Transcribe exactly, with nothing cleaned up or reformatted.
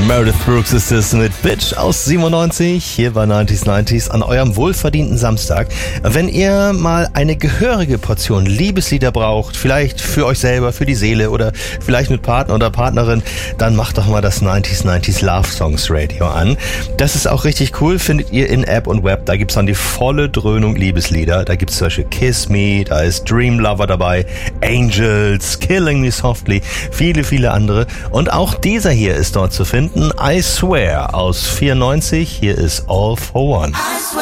Meredith Brooks ist es mit Bitch aus siebenundneunzig, hier bei neunzig neunzig an eurem wohlverdienten Samstag. Wenn ihr mal eine gehörige Portion Liebeslieder braucht, vielleicht für euch selber, für die Seele oder vielleicht mit Partner oder Partnerin, dann macht doch mal das neunzig neunzig Love Songs Radio an. Das ist auch richtig cool, findet ihr in App und Web. Da gibt's dann die volle Dröhnung Liebeslieder. Da gibt's zum Beispiel Kiss Me, da ist Dream Lover dabei, Angels, Killing Me Softly, viele, viele andere. Und auch dieser hier ist dort zu finden, I Swear aus vierundneunzig. Hier ist All for One.